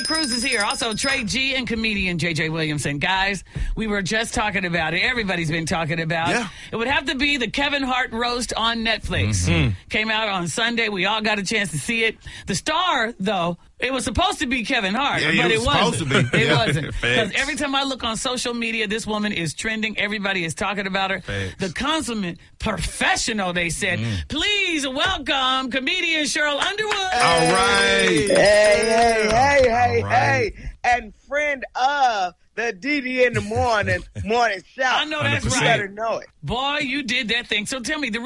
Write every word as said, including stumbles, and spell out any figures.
Cruz is here. Also, Trey G and comedian J J Williamson. Guys, we were just talking about it. Everybody's been talking about Yeah. it. It would have to be the Kevin Hart roast on Netflix. Mm-hmm. Came out on Sunday. We all got a chance to see it. The star, though, it was supposed to be Kevin Hart, Yeah, but it it was wasn't. supposed to be. It Yeah. wasn't. Because Facts. every time I look on social media, this woman is trending. Everybody is talking about her. Facts. The consummate professional, they said. Please welcome comedian Cheryl Underwood. All right. Hey, hey, hey, hey, All right. hey. And friend of the D D in the morning, morning shout. I know that's You right. better know it. Boy, you did that thing. So tell me, the